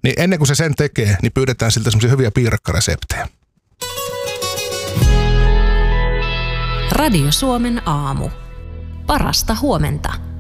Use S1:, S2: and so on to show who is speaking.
S1: niin ennen kuin se sen tekee, niin pyydetään siltä semmoisia hyviä piirakkareseptejä.
S2: Radio Suomen aamu. Parasta huomenta.